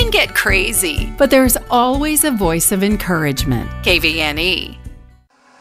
can get crazy. But there's always a voice of encouragement. KVNE.